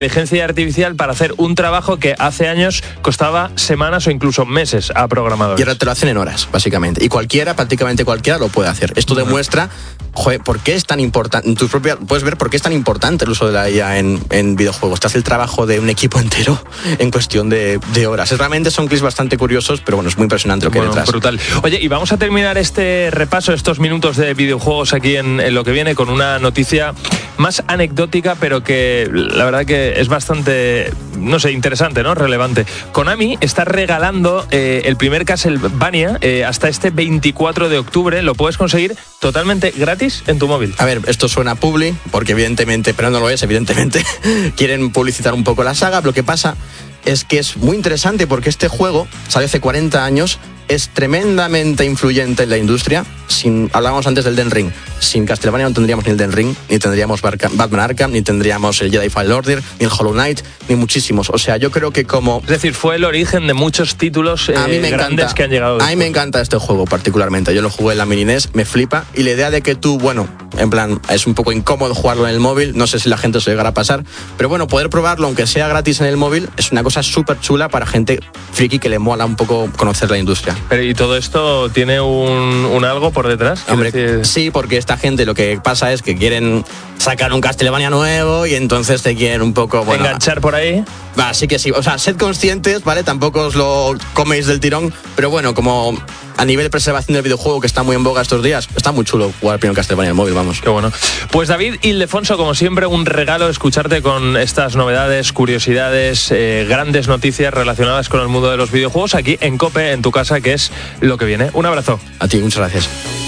inteligencia artificial para hacer un trabajo que hace años costaba semanas o incluso meses a programadores. Y ahora te lo hacen en horas, básicamente. Y prácticamente cualquiera lo puede hacer. Esto demuestra, por qué es tan importante. Puedes ver por qué es tan importante el uso de la IA en videojuegos. Te hace el trabajo de un equipo entero en cuestión de horas. Realmente son clips bastante curiosos, pero bueno, es muy impresionante lo que hay detrás. Brutal. Oye, y vamos a terminar este repaso, estos minutos de videojuegos aquí en lo que viene, con una noticia más anecdótica, pero que la verdad que es bastante, no sé, interesante, ¿no? Relevante. Konami está regalando el primer Castlevania hasta este 24 de octubre. Lo puedes conseguir totalmente gratis en tu móvil. A ver, esto suena publi, porque evidentemente, pero no lo es, evidentemente, quieren publicitar un poco la saga. Lo que pasa es que es muy interesante porque este juego salió hace 40 años, es tremendamente influyente en la industria. Hablábamos antes del Elden Ring. Sin Castlevania no tendríamos ni el Elden Ring, ni tendríamos Batman Arkham, ni tendríamos el Jedi Fallen Order, ni el Hollow Knight, ni muchísimos. O sea, yo creo que Es decir, fue el origen de muchos títulos grandes que han llegado después. A mí me encanta este juego particularmente. Yo lo jugué en la Mini NES, me flipa. Y la idea de que tú, en plan, es un poco incómodo jugarlo en el móvil. No sé si la gente se llegará a pasar. Pero bueno, poder probarlo, aunque sea gratis en el móvil, es una cosa súper chula para gente friki que le mola un poco conocer la industria. Pero ¿y todo esto tiene un algo por detrás? Hombre, sí, porque esta gente lo que pasa es que quieren sacar un Castlevania nuevo y entonces te quieren un poco... ¿enganchar por ahí? Sí que sí. O sea, sed conscientes, ¿vale? Tampoco os lo coméis del tirón, pero bueno, como a nivel de preservación del videojuego, que está muy en boga estos días, está muy chulo jugar primero Castlevania en el móvil, vamos. Qué bueno. Pues David Ildefonso, como siempre, un regalo escucharte con estas novedades, curiosidades, grandes noticias relacionadas con el mundo de los videojuegos aquí en COPE, en tu casa, que es lo que viene. Un abrazo. A ti, muchas gracias.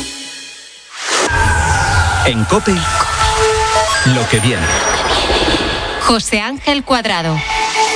En COPE, lo que viene. José Ángel Cuadrado.